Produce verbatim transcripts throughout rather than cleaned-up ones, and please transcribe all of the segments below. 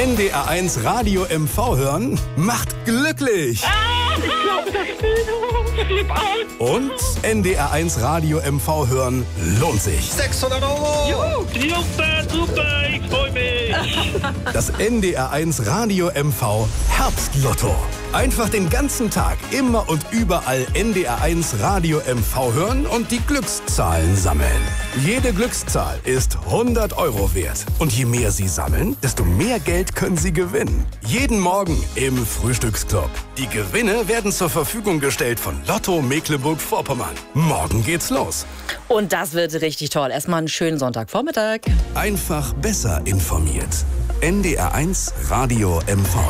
N D R eins Radio M V hören macht glücklich. Ah, ich glaube, das Spiel Und N D R eins Radio M V hören lohnt sich. sechshundert Euro. Juhu, super, super, ich freue mich. Das N D R eins Radio M V Herbstlotto. Einfach den ganzen Tag, immer und überall N D R eins Radio M V hören und die Glückszahlen sammeln. Jede Glückszahl ist hundert Euro wert. Und je mehr Sie sammeln, desto mehr Geld können Sie gewinnen. Jeden Morgen im Frühstücksclub. Die Gewinne werden zur Verfügung gestellt von Lotto Mecklenburg-Vorpommern. Morgen geht's los. Und das wird richtig toll. Erstmal einen schönen Sonntagvormittag. Einfach besser informiert. N D R eins Radio M V.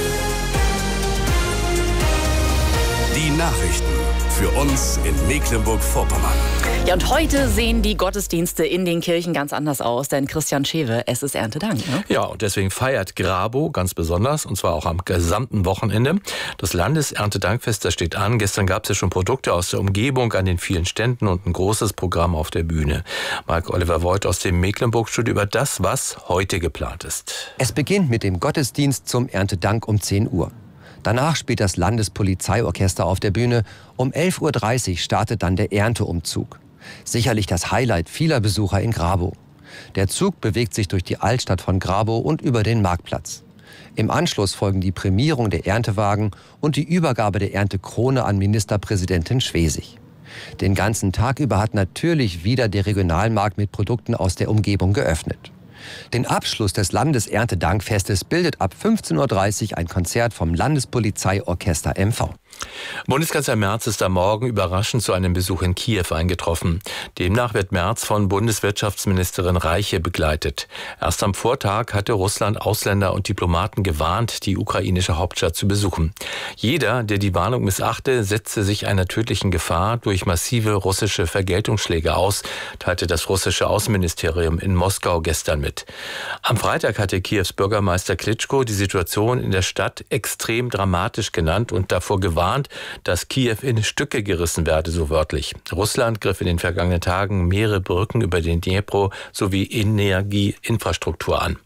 Die Nachrichten für uns in Mecklenburg-Vorpommern. Ja, und heute sehen die Gottesdienste in den Kirchen ganz anders aus, denn Christian Schewe, es ist Erntedank. Ne? Ja, und deswegen feiert Grabow ganz besonders, und zwar auch am gesamten Wochenende. Das Landeserntedankfest, das steht an. Gestern gab es ja schon Produkte aus der Umgebung an den vielen Ständen und ein großes Programm auf der Bühne. Marc-Oliver Voigt aus dem Mecklenburg-Studio über das, was heute geplant ist. Es beginnt mit dem Gottesdienst zum Erntedank um zehn Uhr. Danach spielt das Landespolizeiorchester auf der Bühne. Um elf Uhr dreißig startet dann der Ernteumzug. Sicherlich das Highlight vieler Besucher in Grabow. Der Zug bewegt sich durch die Altstadt von Grabow und über den Marktplatz. Im Anschluss folgen die Prämierung der Erntewagen und die Übergabe der Erntekrone an Ministerpräsidentin Schwesig. Den ganzen Tag über hat natürlich wieder der Regionalmarkt mit Produkten aus der Umgebung geöffnet. Den Abschluss des Landeserntedankfestes bildet ab fünfzehn Uhr dreißig ein Konzert vom Landespolizeiorchester M V. Bundeskanzler Merz ist am Morgen überraschend zu einem Besuch in Kiew eingetroffen. Demnach wird Merz von Bundeswirtschaftsministerin Reiche begleitet. Erst am Vortag hatte Russland Ausländer und Diplomaten gewarnt, die ukrainische Hauptstadt zu besuchen. Jeder, der die Warnung missachte, setzte sich einer tödlichen Gefahr durch massive russische Vergeltungsschläge aus, teilte das russische Außenministerium in Moskau gestern mit. Am Freitag hatte Kiews Bürgermeister Klitschko die Situation in der Stadt extrem dramatisch genannt und davor gewarnt, dass Kiew in Stücke gerissen werde, so wörtlich. Russland griff in den vergangenen Tagen mehrere Brücken über den Dnipro sowie Energieinfrastruktur an.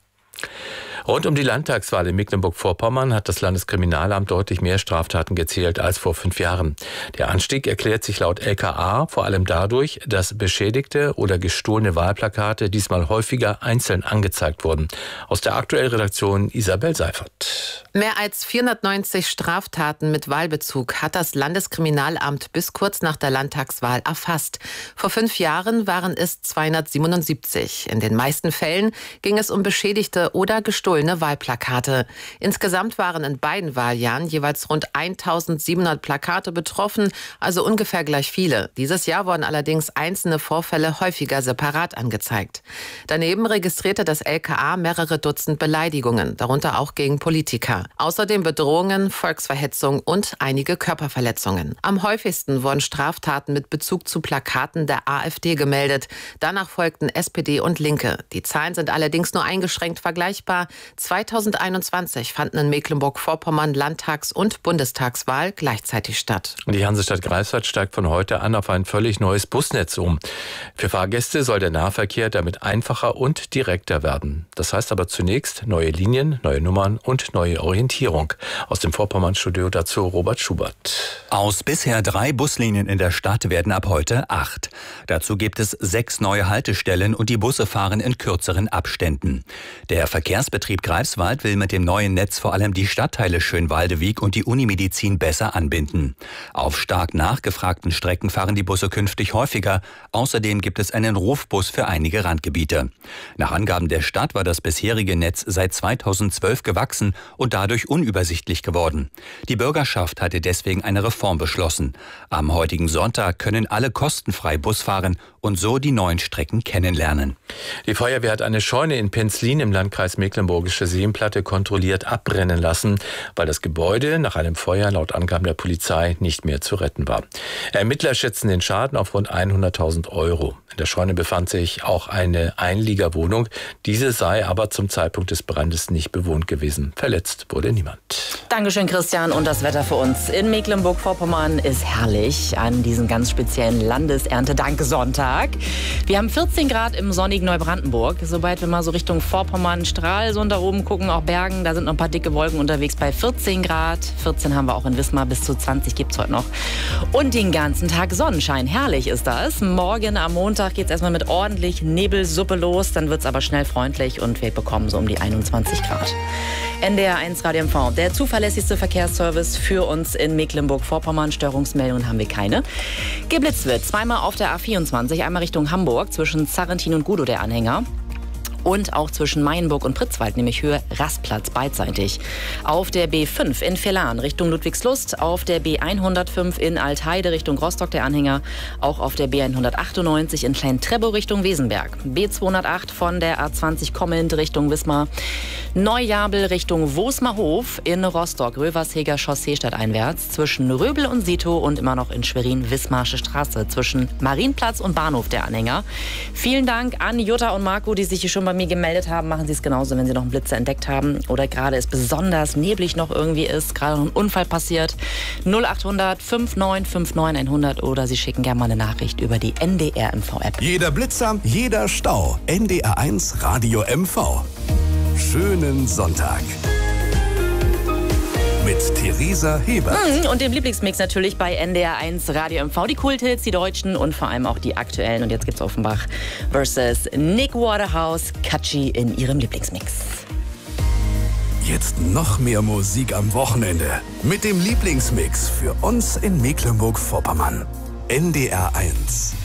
Rund um die Landtagswahl in Mecklenburg-Vorpommern hat das Landeskriminalamt deutlich mehr Straftaten gezählt als vor fünf Jahren. Der Anstieg erklärt sich laut L K A vor allem dadurch, dass beschädigte oder gestohlene Wahlplakate diesmal häufiger einzeln angezeigt wurden. Aus der aktuellen Redaktion Isabel Seifert. Mehr als vierhundertneunzig Straftaten mit Wahlbezug hat das Landeskriminalamt bis kurz nach der Landtagswahl erfasst. Vor fünf Jahren waren es zweihundertsiebenundsiebzig. In den meisten Fällen ging es um beschädigte oder gestohlene Wahlplakate. Insgesamt waren in beiden Wahljahren jeweils rund eintausendsiebenhundert Plakate betroffen, also ungefähr gleich viele. Dieses Jahr wurden allerdings einzelne Vorfälle häufiger separat angezeigt. Daneben registrierte das L K A mehrere Dutzend Beleidigungen, darunter auch gegen Politiker. Außerdem Bedrohungen, Volksverhetzung und einige Körperverletzungen. Am häufigsten wurden Straftaten mit Bezug zu Plakaten der A f D gemeldet. Danach folgten S P D und Linke. Die Zahlen sind allerdings nur eingeschränkt vergleichbar. zweitausendeinundzwanzig fanden in Mecklenburg-Vorpommern Landtags- und Bundestagswahl gleichzeitig statt. Die Hansestadt Greifswald steigt von heute an auf ein völlig neues Busnetz um. Für Fahrgäste soll der Nahverkehr damit einfacher und direkter werden. Das heißt aber zunächst neue Linien, neue Nummern und neue Orientierung. Aus dem Vorpommern-Studio dazu Robert Schubert. Aus bisher drei Buslinien in der Stadt werden ab heute acht. Dazu gibt es sechs neue Haltestellen und die Busse fahren in kürzeren Abständen. Der Verkehrsbetrieb Greifswald will mit dem neuen Netz vor allem die Stadtteile Schönwaldewig und die Unimedizin besser anbinden. Auf stark nachgefragten Strecken fahren die Busse künftig häufiger. Außerdem gibt es einen Rufbus für einige Randgebiete. Nach Angaben der Stadt war das bisherige Netz seit zweitausendzwölf gewachsen und dadurch unübersichtlich geworden. Die Bürgerschaft hatte deswegen eine Reform beschlossen. Am heutigen Sonntag können alle kostenfrei Bus fahren und so die neuen Strecken kennenlernen. Die Feuerwehr hat eine Scheune in Penzlin im Landkreis Mecklenburgische Seenplatte kontrolliert abbrennen lassen, weil das Gebäude nach einem Feuer laut Angaben der Polizei nicht mehr zu retten war. Ermittler schätzen den Schaden auf rund hunderttausend Euro. In der Scheune befand sich auch eine Einliegerwohnung. Diese sei aber zum Zeitpunkt des Brandes nicht bewohnt gewesen. Verletzt wurde niemand. Dankeschön, Christian. Und das Wetter für uns in Mecklenburg-Vorpommern ist herrlich an diesem ganz speziellen Landeserntedanksonntag. Wir haben vierzehn Grad im sonnigen Neubrandenburg. Sobald wir mal so Richtung Vorpommern, Stralsund da oben gucken, auch Bergen, da sind noch ein paar dicke Wolken unterwegs bei vierzehn Grad. vierzehn haben wir auch in Wismar, bis zu zwanzig gibt es heute noch. Und den ganzen Tag Sonnenschein. Herrlich ist das. Morgen am Montag geht es erstmal mit ordentlich Nebelsuppe los. Dann wird es aber schnell freundlich und wir bekommen so um die einundzwanzig Grad. N D R eins Radio M V, der zuverlässigste Verkehrsservice für uns in Mecklenburg-Vorpommern. Störungsmeldungen haben wir keine. Geblitzt wird zweimal auf der A vierundzwanzig, einmal Richtung Hamburg zwischen Zarrentin und Gudow der Anhänger. Und auch zwischen Mayenburg und Pritzwald, nämlich Höhe Rastplatz beidseitig. Auf der B fünf in Villahn Richtung Ludwigslust, auf der B hundertfünf in Altheide Richtung Rostock der Anhänger, auch auf der B hundertachtundneunzig in Klein-Trebow Richtung Wesenberg, B zweihundertacht von der A zwanzig kommend Richtung Wismar, Neujabel Richtung Wosmerhof in Rostock, Röversheger Chaussee stadteinwärts, zwischen Röbel und Sito und immer noch in Schwerin Wismarsche Straße, zwischen Marienplatz und Bahnhof der Anhänger. Vielen Dank an Jutta und Marco, die sich hier schon bei mir gemeldet haben. Machen Sie es genauso, wenn Sie noch einen Blitzer entdeckt haben oder gerade es besonders neblig noch irgendwie ist, gerade noch ein Unfall passiert. null achthundert neunundfünfzig neunundfünfzig hundert oder Sie schicken gerne mal eine Nachricht über die N D R M V-App. Jeder Blitzer, jeder Stau. N D R eins Radio M V. Schönen Sonntag. Mit Theresa Hebert. Und dem Lieblingsmix natürlich bei N D R eins Radio M V. Die Kulthits, die deutschen und vor allem auch die aktuellen. Und jetzt gibt's Offenbach versus Nick Waterhouse, Katschi in ihrem Lieblingsmix. Jetzt noch mehr Musik am Wochenende. Mit dem Lieblingsmix für uns in Mecklenburg-Vorpommern. N D R eins.